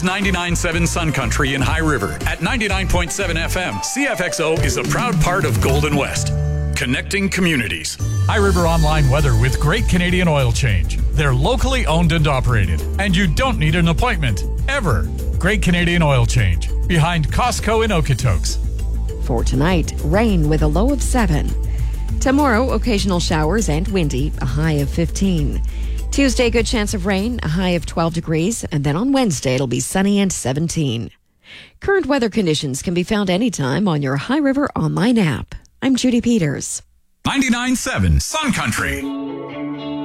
is 99.7 Sun Country in High River. At 99.7 FM, CFXO is a proud part of Golden West, connecting communities. High River Online weather with Great Canadian Oil Change. They're locally owned and operated, and you don't need an appointment, ever. Great Canadian Oil Change, behind Costco in Okotoks. For tonight, rain with a low of 7. Tomorrow, occasional showers and windy, a high of 15. Tuesday, good chance of rain, a high of 12 degrees, and then on Wednesday, it'll be sunny and 17. Current weather conditions can be found anytime on your High River Online app. I'm Judy Peters. 99.7 Sun Country.